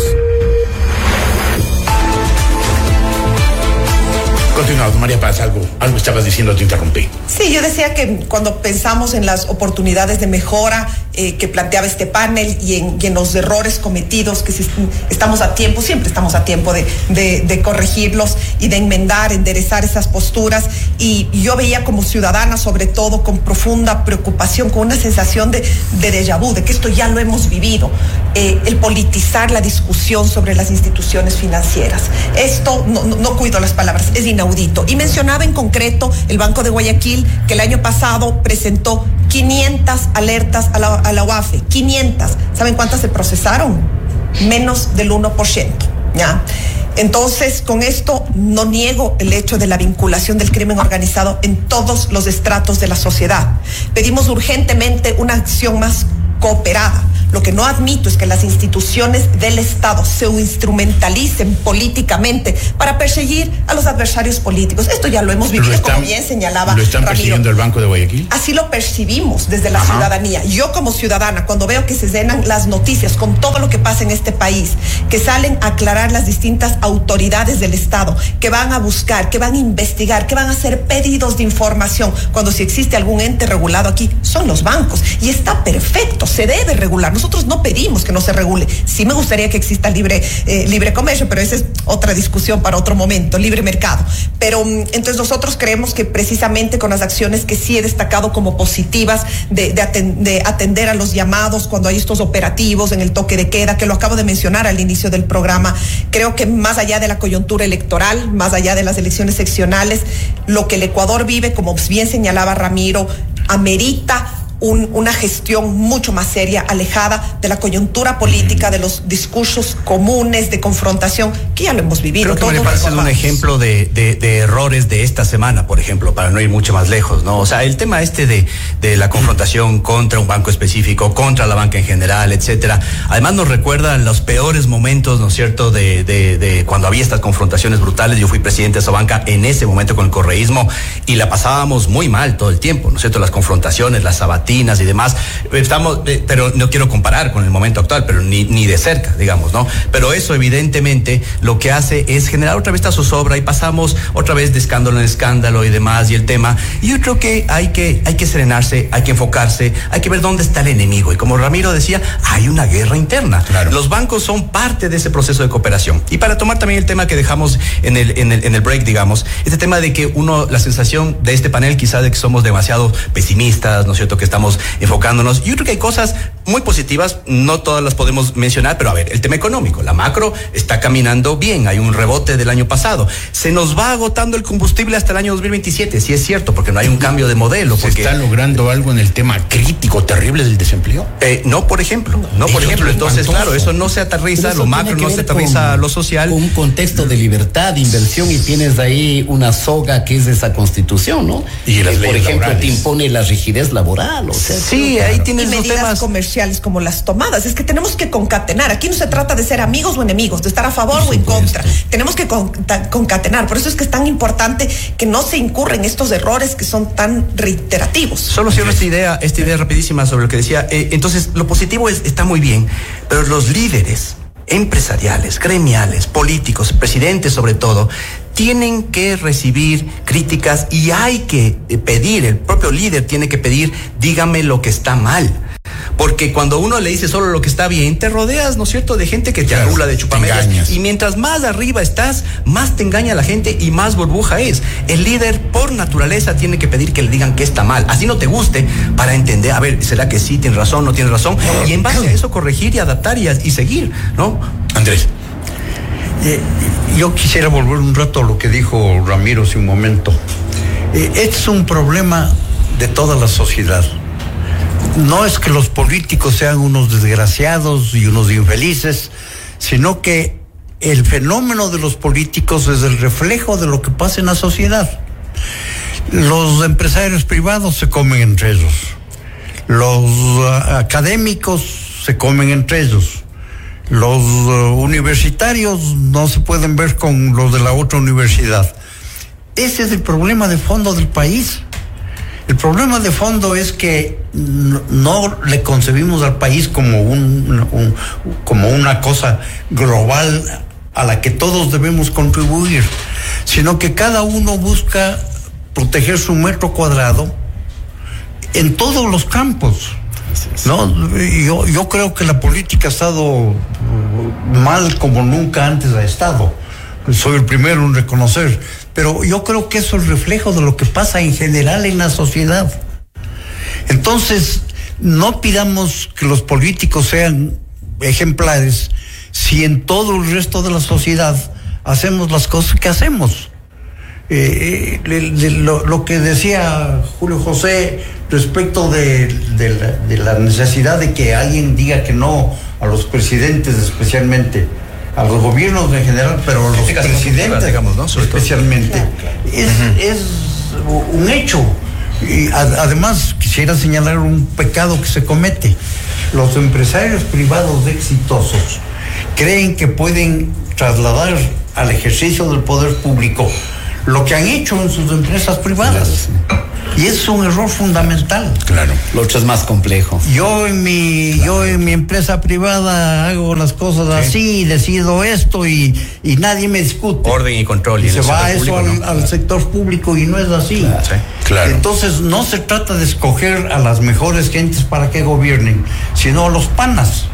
Continuamos, María Paz, algo, algo estabas diciendo, te interrumpí. Sí, yo decía que cuando pensamos en las oportunidades de mejora eh, que planteaba este panel y en, y en los errores cometidos, que si estamos a tiempo, siempre estamos a tiempo de, de, de corregirlos y de enmendar, enderezar esas posturas. Y, y yo veía como ciudadana, sobre todo, con profunda preocupación, con una sensación de, de déjà vu, de que esto ya lo hemos vivido, eh, el politizar la discusión sobre las instituciones financieras. Esto, no, no, no cuido las palabras, es inaudito. Y mencionaba en concreto el Banco de Guayaquil, que el año pasado presentó quinientas alertas a la, a la U A F E, quinientas. ¿Saben cuántas se procesaron? Menos del uno por ciento, ¿ya? Entonces, con esto no niego el hecho de la vinculación del crimen organizado en todos los estratos de la sociedad. Pedimos urgentemente una acción más cooperada. Lo que no admito es que las instituciones del Estado se instrumentalicen políticamente para perseguir a los adversarios políticos. Esto ya lo hemos vivido, lo están, como bien señalaba ¿Lo están Ramiro. persiguiendo el Banco de Guayaquil? Así lo percibimos desde la Ajá. ciudadanía. Yo como ciudadana, cuando veo que se llenan las noticias con todo lo que pasa en este país, que salen a aclarar las distintas autoridades del Estado, que van a buscar, que van a investigar, que van a hacer pedidos de información, cuando si existe algún ente regulado aquí, son los bancos. Y está perfecto, se debe regular. Nosotros no pedimos que no se regule. Sí me gustaría que exista libre, eh, libre comercio, pero esa es otra discusión para otro momento, libre mercado. Pero entonces nosotros creemos que precisamente con las acciones que sí he destacado como positivas de, de, atend, de atender a los llamados cuando hay estos operativos en el toque de queda, que lo acabo de mencionar al inicio del programa, creo que más allá de la coyuntura electoral, más allá de las elecciones seccionales, lo que el Ecuador vive, como bien señalaba Ramiro, amerita Un, una gestión mucho más seria, alejada de la coyuntura política, de los discursos comunes de confrontación, que ya lo hemos vivido. Creo que me parece un ejemplo de, de, de errores de esta semana, por ejemplo, para no ir mucho más lejos, ¿no? O sea, el tema este de, de la confrontación contra un banco específico, contra la banca en general, etcétera, además nos recuerda los peores momentos, ¿no es cierto?, de, de, de cuando había estas confrontaciones brutales. Yo fui presidente de esa banca en ese momento con el correísmo y la pasábamos muy mal todo el tiempo, ¿no es cierto?, las confrontaciones, las sabatinas y demás. Estamos, eh, pero no quiero comparar con el momento actual, pero ni, ni de cerca, digamos, ¿no? Pero eso evidentemente lo que hace es generar otra vez esta zozobra y pasamos otra vez de escándalo en escándalo y demás, y el tema. Y yo creo que hay que, hay que serenarse, hay que enfocarse, hay que ver dónde está el enemigo. Y como Ramiro decía, hay una guerra interna. Claro. Los bancos son parte de ese proceso de cooperación. Y para tomar también el tema que dejamos en el, en el, en el break, digamos, este tema de que uno, la sensación de este panel quizá de que somos demasiado pesimistas, ¿no es cierto?, que estamos enfocándonos. Yo creo que hay cosas muy positivas, no todas las podemos mencionar, pero a ver, el tema económico, la macro está caminando bien, hay un rebote del año pasado. Se nos va agotando el combustible hasta el año dos mil veintisiete, sí es cierto, porque no hay un cambio de modelo. ¿Se porque, está logrando algo en el tema crítico, terrible del desempleo? Eh, no, por ejemplo, no, por ejemplo. Entonces, claro, eso no se aterriza, lo macro no se aterriza a lo social. Con un contexto de libertad, de inversión, y tienes ahí una soga que es esa constitución, ¿no? Y las que, por ejemplo, laborales. te impone la rigidez laboral. O sea, sí, claro. ahí tienes y los medidas temas comerciales como las tomadas. Es que tenemos que concatenar. Aquí no se trata de ser amigos o enemigos, de estar a favor o en contra. Tenemos que concatenar. Por eso es que es tan importante que no se incurren estos errores que son tan reiterativos. Solo cierro esta idea, esta idea rapidísima sobre lo que decía. Eh, entonces, lo positivo es, está muy bien, pero los líderes empresariales, gremiales, políticos, presidentes sobre todo, tienen que recibir críticas y hay que pedir, el propio líder tiene que pedir, dígame lo que está mal. Porque cuando uno le dice solo lo que está bien, te rodeas, ¿no es cierto?, de gente que te claro, adula, de chupamedias. Y mientras más arriba estás, más te engaña la gente y más burbuja es. El líder, por naturaleza, tiene que pedir que le digan que está mal. Así no te guste, para entender, a ver, ¿será que sí, tienes razón, no tienes razón? Y en base a eso corregir y adaptar y, y seguir, ¿no? Andrés. Eh, yo quisiera volver un rato a lo que dijo Ramiro hace un momento. Eh, este es un problema de toda la sociedad. No es que los políticos sean unos desgraciados y unos infelices, sino que el fenómeno de los políticos es el reflejo de lo que pasa en la sociedad. Los empresarios privados se comen entre ellos. Los uh, académicos se comen entre ellos. Los uh, universitarios no se pueden ver con los de la otra universidad. Ese es el problema de fondo del país. El problema de fondo es que no, no le concebimos al país como un, un como una cosa global a la que todos debemos contribuir, sino que cada uno busca proteger su metro cuadrado en todos los campos. No, yo, yo creo que la política ha estado mal como nunca antes ha estado. Soy el primero en reconocer, pero yo creo que eso es reflejo de lo que pasa en general en la sociedad. Entonces, no pidamos que los políticos sean ejemplares si en todo el resto de la sociedad hacemos las cosas que hacemos. Eh, de, de lo, lo que decía Julio José respecto de, de, la, de la necesidad de que alguien diga que no a los presidentes, especialmente a los gobiernos en general, pero a los presidentes, digamos, ¿no? especialmente, es, uh-huh. es un hecho. Y a, además quisiera señalar un pecado que se comete. Los empresarios privados exitosos creen que pueden trasladar al ejercicio del poder público lo que han hecho en sus empresas privadas. Y es un error fundamental. Claro. Lo otro es más complejo. Yo en mi, claro. yo en mi empresa privada hago las cosas sí. así, decido esto y, y nadie me discute. Orden y control. Y, y se va eso público, al, ¿no? al sector público y no es así. Claro. Sí. Claro. Entonces no se trata de escoger a las mejores gentes para que gobiernen, sino a los panas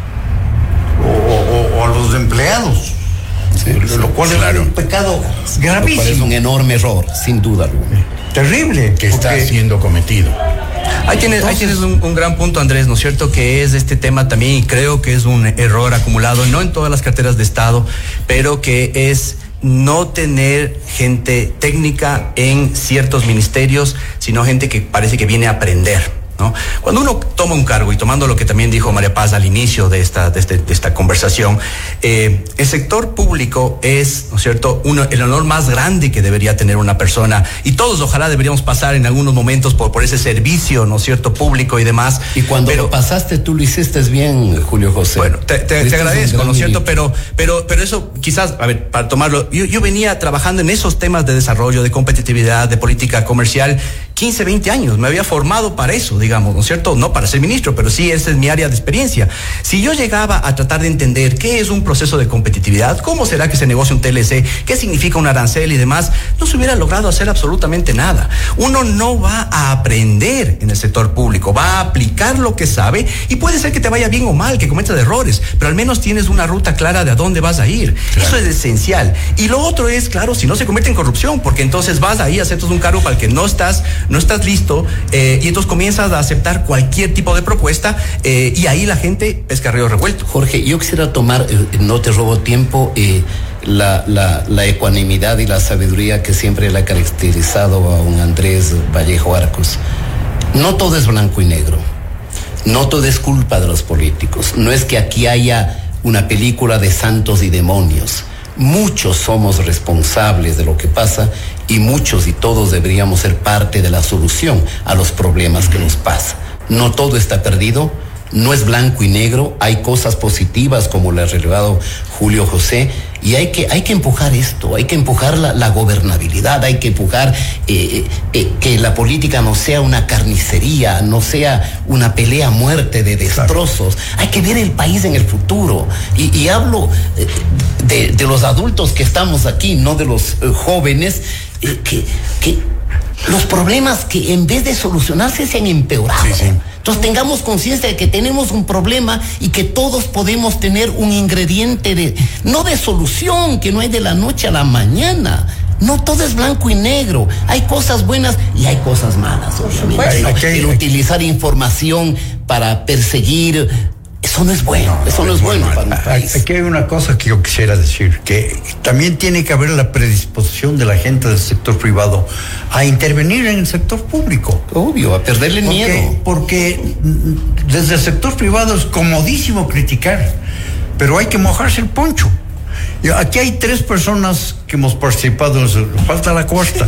o, o, o a los empleados. Sí, lo cual claro. es un pecado gravísimo. Es un enorme error, sin duda alguna. Terrible. Que está siendo cometido. Ahí tienes, Entonces, ahí tienes un, un gran punto, Andrés, ¿no es cierto? Que es este tema también, y creo que es un error acumulado, no en todas las carteras de Estado, pero que es no tener gente técnica en ciertos ministerios, sino gente que parece que viene a aprender, ¿no? Cuando uno toma un cargo, y tomando lo que también dijo María Paz al inicio de esta, de este, de esta conversación, eh, el sector público es, ¿no es cierto?, uno, el honor más grande que debería tener una persona, y todos ojalá deberíamos pasar en algunos momentos por, por ese servicio, ¿no es cierto?, público y demás. Y cuando pero, lo pasaste, tú lo hiciste bien, Julio José. Bueno, te, te, te agradezco, ¿no es cierto?, pero, pero, pero eso quizás, a ver, para tomarlo, yo, yo venía trabajando en esos temas de desarrollo, de competitividad, de política comercial, quince, veinte años, me había formado para eso, digamos, ¿no es cierto? No para ser ministro, pero sí, esa es mi área de experiencia. Si yo llegaba a tratar de entender qué es un proceso de competitividad, cómo será que se negocia un T L C, qué significa un arancel y demás, no se hubiera logrado hacer absolutamente nada. Uno no va a aprender en el sector público, va a aplicar lo que sabe, y puede ser que te vaya bien o mal, que cometas errores, pero al menos tienes una ruta clara de a dónde vas a ir. Claro. Eso es esencial. Y lo otro es, claro, si no se convierte en corrupción, porque entonces vas ahí, aceptas un cargo para el que no estás, no estás listo, eh, y entonces comienzas a aceptar cualquier tipo de propuesta, eh, y ahí la gente pesca río revuelto. Jorge, yo quisiera tomar, eh, no te robo tiempo, eh, la, la, la ecuanimidad y la sabiduría que siempre le ha caracterizado a un Andrés Vallejo Arcos. No todo es blanco y negro, no todo es culpa de los políticos, no es que aquí haya una película de santos y demonios. Muchos somos responsables de lo que pasa, y muchos y todos deberíamos ser parte de la solución a los problemas que nos pasan. No todo está perdido, no es blanco y negro, hay cosas positivas como lo ha relevado Julio José, y hay que, hay que empujar esto, hay que empujar la, la gobernabilidad, hay que empujar eh, eh, que la política no sea una carnicería, no sea una pelea a muerte de destrozos. Hay que ver el país en el futuro, y, y hablo eh, de, de los adultos que estamos aquí, no de los eh, jóvenes, eh, que, que los problemas que en vez de solucionarse se han empeorado. Sí, sí. Entonces tengamos conciencia de que tenemos un problema y que todos podemos tener un ingrediente de, no de solución, que no hay de la noche a la mañana. No todo es blanco y negro. Hay cosas buenas y hay cosas malas, obviamente. Hay, hay, hay, el utilizar información para perseguir, eso no es bueno, no, eso no, no es bueno, bueno para un país. Aquí hay una cosa que yo quisiera decir, que también tiene que haber la predisposición de la gente del sector privado a intervenir en el sector público. Obvio, a perderle porque, miedo. Porque desde el sector privado es comodísimo criticar, pero hay que mojarse el poncho. Yo, aquí hay tres personas que hemos participado en eso. Falta la cuarta.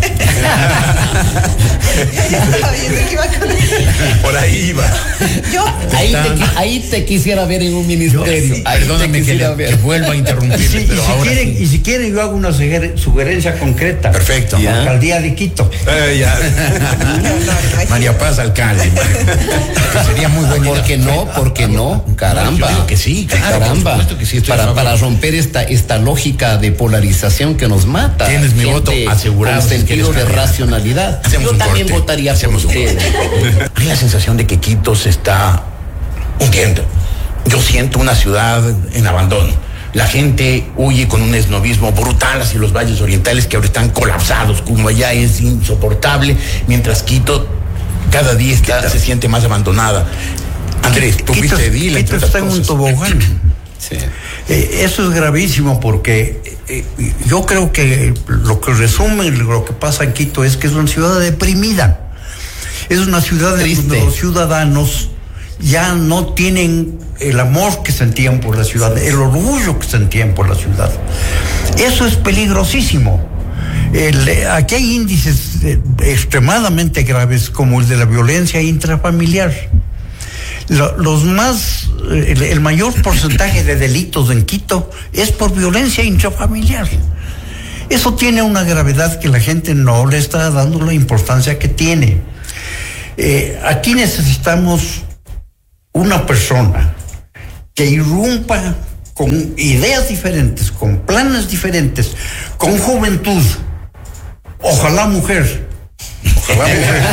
Por ahí iba. Yo, ahí, te, ahí te quisiera ver en un ministerio. Yo, sí, perdóname que, le, que vuelva a interrumpir. Sí, pero y, si ahora quieren, sí. y si quieren, yo hago una sugerencia concreta. Perfecto. ¿Ya? Alcaldía de Quito. Eh, ya. María Paz, alcalde. Sería muy bueno. ¿Por qué no? ¿Por qué no? Caramba. Yo digo que sí, claro, caramba. Que sí, para, para romper esta, esta lógica de polarización que nos mata. Tienes mi voto asegurado. Con sentido de racionalidad. Hacemos Yo también corte. votaría Hacemos por usted. Hay la sensación de que Quito se está entiendo. Yo siento una ciudad en abandono. La gente huye con un esnovismo brutal hacia los valles orientales que ahora están colapsados, como allá es insoportable, mientras Quito cada día está, se siente más abandonada. Andrés, tú Quito, fuiste edil, Quito está en un tobogán. Sí. Eh, eso es gravísimo porque eh, yo creo que lo que resume lo que pasa en Quito es que es una ciudad deprimida. Es una ciudad en donde los ciudadanos ya no tienen el amor que sentían por la ciudad, el orgullo que sentían por la ciudad. Eso es peligrosísimo. El, aquí hay índices eh, extremadamente graves como el de la violencia intrafamiliar. Lo, los más, el, el mayor porcentaje de delitos en Quito es por violencia intrafamiliar. Eso tiene una gravedad que la gente no le está dando la importancia que tiene. Eh, aquí necesitamos una persona que irrumpa con ideas diferentes, con planes diferentes, con juventud. Ojalá mujer. Ojalá mujer.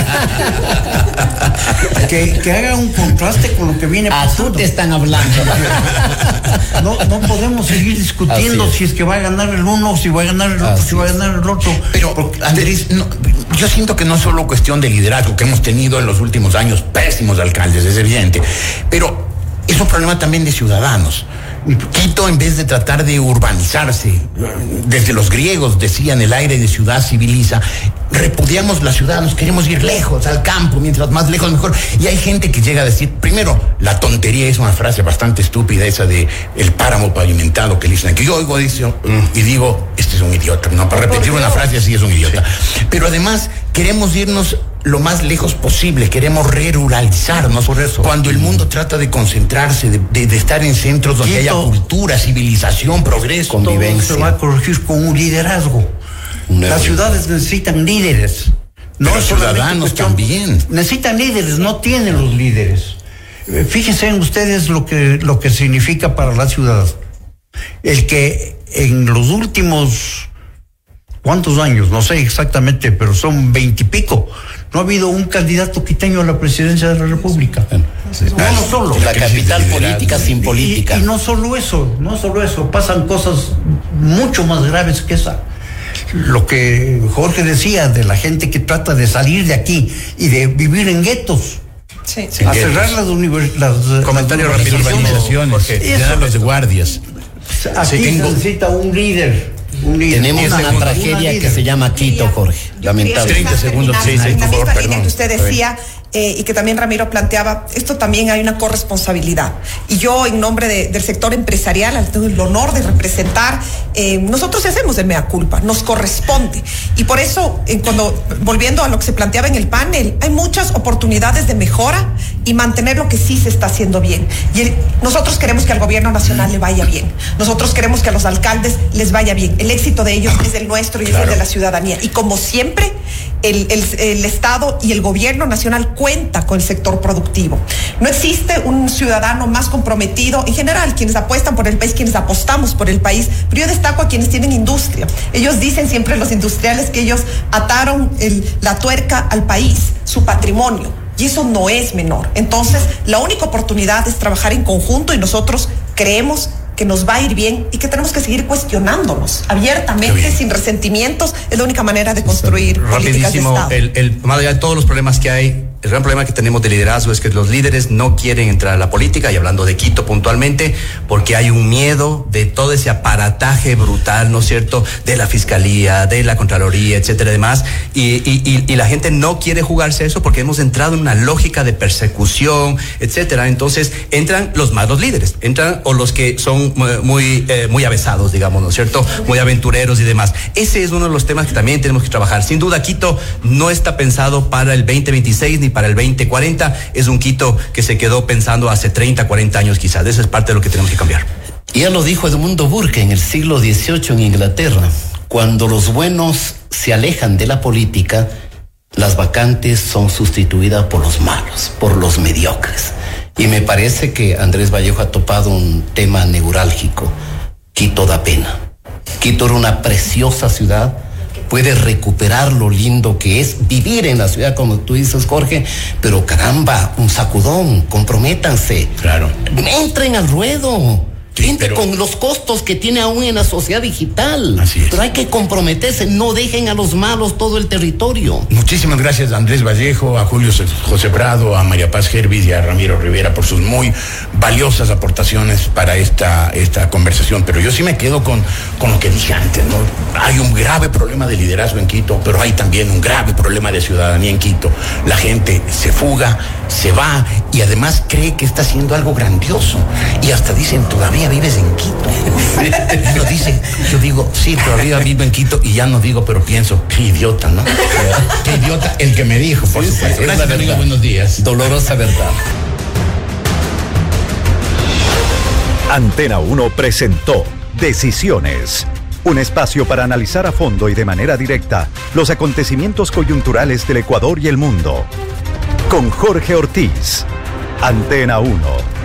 que, que haga un contraste con lo que viene pasando. A tú te están hablando. No, no podemos seguir discutiendo es. si es que va a ganar el uno, si va a ganar el otro, Así si va a ganar el otro. Pero, Porque, Andrés, no, yo siento que no es solo cuestión de liderazgo, que hemos tenido en los últimos años pésimos alcaldes, es evidente, pero es un problema también de ciudadanos. Quito, en vez de tratar de urbanizarse, desde los griegos decían el aire de ciudad civiliza, repudiamos la ciudad, nos queremos ir lejos, al campo, mientras más lejos mejor. Y hay gente que llega a decir, primero, la tontería es una frase bastante estúpida, esa de el páramo pavimentado que le dicen, que yo oigo eso y digo, este es un idiota, no, para repetir una frase así es un idiota. Pero además, queremos irnos lo más lejos posible, queremos ruralizarnos. Por eso, cuando el mundo trata de concentrarse, de, de, de estar en centros donde Quito, haya cultura, civilización, progreso, convivencia. Todo se va a corregir con un liderazgo. No. Las ciudades necesitan líderes. No los ciudadanos también. Necesitan líderes, no tienen los líderes. Fíjense en ustedes lo que, lo que significa para la ciudad. El que en los últimos, ¿cuántos años? No sé exactamente, pero son veintipico. No ha habido un candidato quiteño a la presidencia de la República. Sí, no, no solo. La capital política sin política. Y, y no solo eso, no solo eso, pasan cosas mucho más graves que esa. Lo que Jorge decía de la gente que trata de salir de aquí y de vivir en guetos. Sí. A cerrar las universidades. Comentarios rápidos, urbanizaciones, llenar los de guardias. Aquí sí, se necesita un líder. Un líder. Tenemos una, una tragedia una que se llama Quito, Jorge. Lamentable. treinta segundos, sí, sí, por favor, perdón. Que usted decía, eh, y que también Ramiro planteaba, esto también hay una corresponsabilidad. Y yo, en nombre de, del sector empresarial, tengo el honor de representar, eh, nosotros hacemos el mea culpa, nos corresponde. Y por eso, eh, cuando, volviendo a lo que se planteaba en el panel, hay muchas oportunidades de mejora y mantener lo que sí se está haciendo bien. Y el, nosotros queremos que al gobierno nacional le vaya bien. Nosotros queremos que a los alcaldes les vaya bien. El éxito de ellos es el nuestro y claro. es el de la ciudadanía. Y como siempre, el, el, el Estado y el gobierno nacional cuenta con el sector productivo. No existe un ciudadano más comprometido, en general, quienes apuestan por el país, quienes apostamos por el país, pero yo destaco a quienes tienen industria. Ellos dicen siempre, los industriales, que ellos ataron el, la tuerca al país, su patrimonio. Y eso no es menor. Entonces, la única oportunidad es trabajar en conjunto y nosotros creemos que nos va a ir bien y que tenemos que seguir cuestionándonos abiertamente, sin resentimientos. Es la única manera de construir políticas de Estado. El, el, más allá de todos los problemas que hay, el gran problema que tenemos de liderazgo es que los líderes no quieren entrar a la política, y hablando de Quito puntualmente, porque hay un miedo de todo ese aparataje brutal, ¿no es cierto?, de la Fiscalía, de la Contraloría, etcétera, y demás, y, y, y, y la gente no quiere jugarse eso porque hemos entrado en una lógica de persecución, etcétera. Entonces entran los malos líderes, entran o los que son muy, eh, muy avesados, digamos, ¿no es cierto?, muy aventureros y demás. Ese es uno de los temas que también tenemos que trabajar. Sin duda, Quito no está pensado para el veinte veintiséis ni para el veinte cuarenta, es un Quito que se quedó pensando hace treinta, cuarenta años quizás. Eso es parte de lo que tenemos que cambiar. Ya lo dijo Edmundo Burke en el siglo dieciocho en Inglaterra: cuando los buenos se alejan de la política, las vacantes son sustituidas por los malos, por los mediocres. Y me parece que Andrés Vallejo ha topado un tema neurálgico. Quito da pena. Quito era una preciosa ciudad puede recuperar lo lindo que es vivir en la ciudad, como tú dices, Jorge, pero caramba, un sacudón, comprométanse. Claro. Entren al ruedo. Sí, Gente pero... con los costos que tiene aún en la sociedad digital. Así es. Pero hay que comprometerse, no dejen a los malos todo el territorio. Muchísimas gracias a Andrés Vallejo, a Julio José Prado, a María Paz Gervis y a Ramiro Rivera por sus muy valiosas aportaciones para esta, esta conversación. Pero yo sí me quedo con, con lo que dije antes, ¿no? Hay un grave problema de liderazgo en Quito, pero hay también un grave problema de ciudadanía en Quito. La gente se fuga, se va y además cree que está haciendo algo grandioso. Y hasta dicen, todavía vives en Quito. Lo dicen, yo digo, sí, todavía vivo en Quito y ya no digo, pero pienso, qué idiota, ¿no? Qué idiota el que me dijo, por sí, supuesto. Sí, gracias, amigo, buenos días. Dolorosa verdad. Antena uno presentó Decisiones, un espacio para analizar a fondo y de manera directa los acontecimientos coyunturales del Ecuador y el mundo. Con Jorge Ortiz, Antena uno.